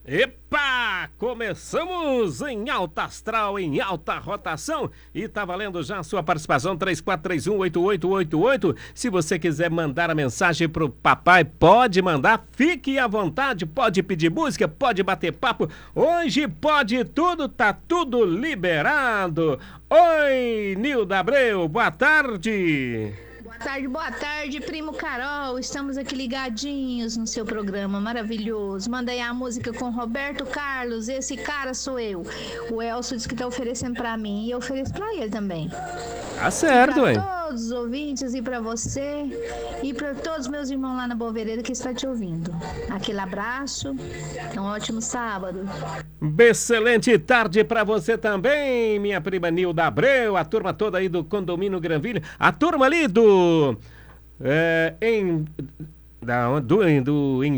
Epa! Começamos em alta astral, em alta rotação e tá valendo já a sua participação 3431-8888. Se você quiser mandar a mensagem pro papai, pode mandar, fique à vontade, pode pedir música, pode bater papo. Hoje pode tudo, tá tudo liberado. Oi, Nilda Abreu, boa tarde. Boa tarde, primo Carol. Estamos aqui ligadinhos no seu programa maravilhoso. Manda aí a música com Roberto Carlos. Esse cara sou eu. O Elcio disse que tá oferecendo pra mim e eu ofereço pra ele também. Tá certo, hein? Pra todos os ouvintes e pra você e pra todos meus irmãos lá na Boa Vereda que está te ouvindo. Aquele abraço. Um ótimo sábado. Excelente tarde pra você também, minha prima Nilda Abreu, a turma toda aí do Condomínio Granville, a turma ali do